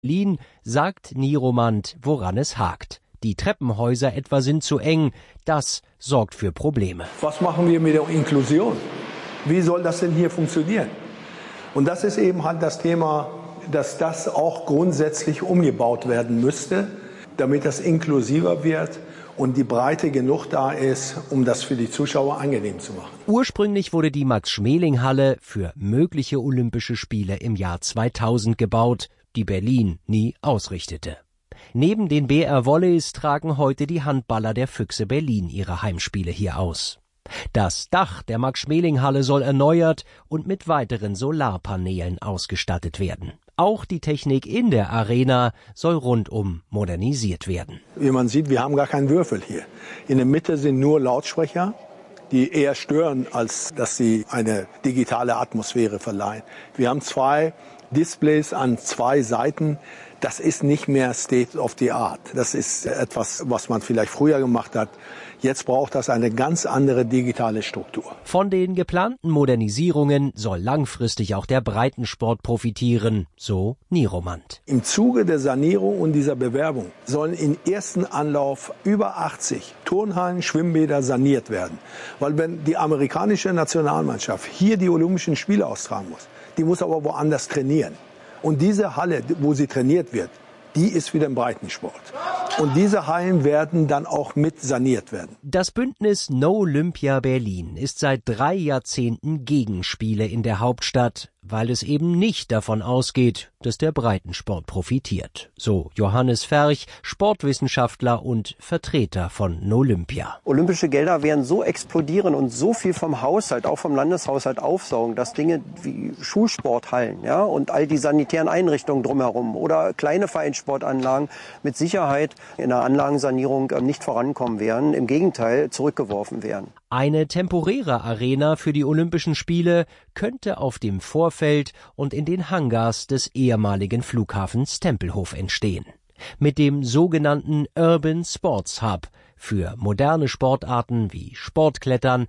Berlin sagt Nieromant, woran es hakt. Die Treppenhäuser etwa sind zu eng. Das sorgt für Probleme. Was machen wir mit der Inklusion? Wie soll das denn hier funktionieren? Und das ist eben halt das Thema, dass das auch grundsätzlich umgebaut werden müsste, damit das inklusiver wird und die Breite genug da ist, um das für die Zuschauer angenehm zu machen. Ursprünglich wurde die Max-Schmeling-Halle für mögliche Olympische Spiele im Jahr 2000 gebaut, die Berlin nie ausrichtete. Neben den BR Volleys tragen heute die Handballer der Füchse Berlin ihre Heimspiele hier aus. Das Dach der Max-Schmeling-Halle soll erneuert und mit weiteren Solarpanelen ausgestattet werden. Auch die Technik in der Arena soll rundum modernisiert werden. Wie man sieht, wir haben gar keinen Würfel hier. In der Mitte sind nur Lautsprecher, die eher stören, als dass sie eine digitale Atmosphäre verleihen. Wir haben 2 Displays an 2 Seiten. Das ist nicht mehr State of the Art. Das ist etwas, was man vielleicht früher gemacht hat. Jetzt braucht das eine ganz andere digitale Struktur. Von den geplanten Modernisierungen soll langfristig auch der Breitensport profitieren, so Nieromant. Im Zuge der Sanierung und dieser Bewerbung sollen im ersten Anlauf über 80 Turnhallen, Schwimmbäder saniert werden. Weil wenn die amerikanische Nationalmannschaft hier die Olympischen Spiele austragen muss, die muss aber woanders trainieren. Und diese Halle, wo sie trainiert wird, die ist wieder im Breitensport. Und diese Hallen werden dann auch mit saniert werden. Das Bündnis No Olympia Berlin ist seit 3 Jahrzehnten gegen Spiele in der Hauptstadt, weil es eben nicht davon ausgeht, dass der Breitensport profitiert. So Johannes Ferch, Sportwissenschaftler und Vertreter von No Olympia. Olympische Gelder werden so explodieren und so viel vom Haushalt, auch vom Landeshaushalt aufsaugen, dass Dinge wie Schulsporthallen, ja, und all die sanitären Einrichtungen drumherum oder kleine Vereinssportanlagen mit Sicherheit in der Anlagensanierung nicht vorankommen werden, im Gegenteil zurückgeworfen werden. Eine temporäre Arena für die Olympischen Spiele könnte auf dem Vorfeld und in den Hangars des ehemaligen Flughafens Tempelhof entstehen. Mit dem sogenannten Urban Sports Hub für moderne Sportarten wie Sportklettern,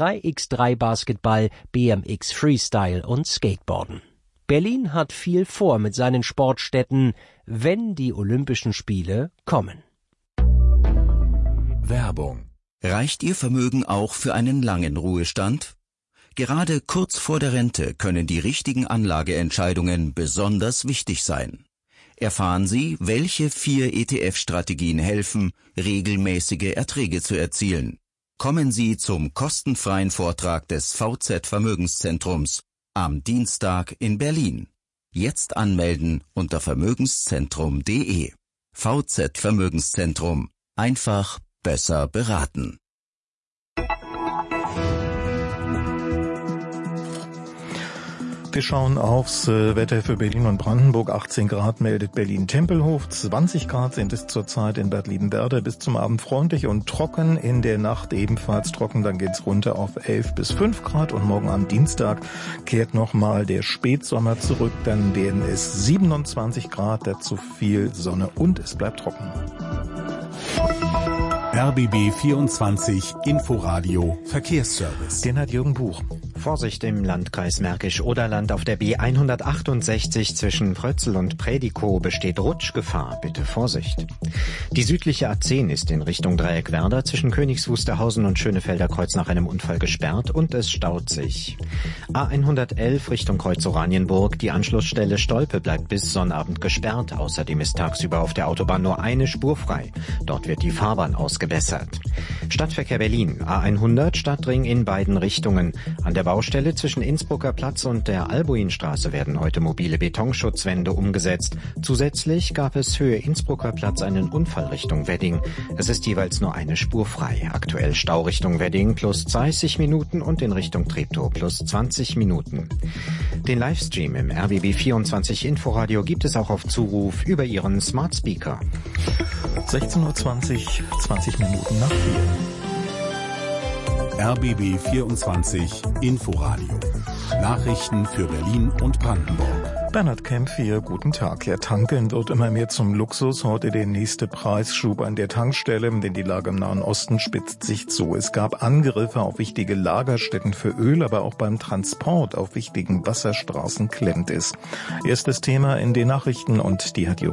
3x3 Basketball, BMX Freestyle und Skateboarden. Berlin hat viel vor mit seinen Sportstätten, wenn die Olympischen Spiele kommen. Werbung. Reicht Ihr Vermögen auch für einen langen Ruhestand? Gerade kurz vor der Rente können die richtigen Anlageentscheidungen besonders wichtig sein. Erfahren Sie, welche 4 ETF-Strategien helfen, regelmäßige Erträge zu erzielen. Kommen Sie zum kostenfreien Vortrag des VZ Vermögenszentrums am Dienstag in Berlin. Jetzt anmelden unter vermögenszentrum.de. VZ Vermögenszentrum. Einfach besser beraten. Wir schauen aufs Wetter für Berlin und Brandenburg. 18 Grad meldet Berlin-Tempelhof, 20 Grad sind es zurzeit in Bad Liebenwerda. Bis zum Abend freundlich und trocken, in der Nacht ebenfalls trocken. Dann geht's runter auf 11 bis 5 Grad und morgen am Dienstag kehrt nochmal der Spätsommer zurück. Dann werden es 27 Grad, dazu viel Sonne und es bleibt trocken. RBB 24 Inforadio Verkehrsservice. Den hat Jürgen Buch. Vorsicht im Landkreis Märkisch-Oderland auf der B168 zwischen Frötzel und Prädikow besteht Rutschgefahr. Bitte Vorsicht. Die südliche A10 ist in Richtung Dreieckwerder zwischen Königs Wusterhausen und Schönefelder Kreuz nach einem Unfall gesperrt und es staut sich. A111 Richtung Kreuz Oranienburg. Die Anschlussstelle Stolpe bleibt bis Sonnabend gesperrt. Außerdem ist tagsüber auf der Autobahn nur eine Spur frei. Dort wird die Fahrbahn ausgebessert. Stadtverkehr Berlin. A100 Stadtring in beiden Richtungen. An der Baustelle zwischen Innsbrucker Platz und der Albuinstraße werden heute mobile Betonschutzwände umgesetzt. Zusätzlich gab es Höhe Innsbrucker Platz einen Unfall Richtung Wedding. Es ist jeweils nur eine Spur frei. Aktuell Stau Richtung Wedding plus 30 Minuten und in Richtung Treptow plus 20 Minuten. Den Livestream im RBB 24 Inforadio gibt es auch auf Zuruf über Ihren Smart Speaker. 16:20 Uhr, 20 Minuten nach 4. RBB 24 Inforadio. Nachrichten für Berlin und Brandenburg. Bernhard Kempf hier, guten Tag. Ja, tanken wird immer mehr zum Luxus. Heute der nächste Preisschub an der Tankstelle, denn die Lage im Nahen Osten spitzt sich zu. Es gab Angriffe auf wichtige Lagerstätten für Öl, aber auch beim Transport auf wichtigen Wasserstraßen klemmt es. Erstes Thema in den Nachrichten und die hat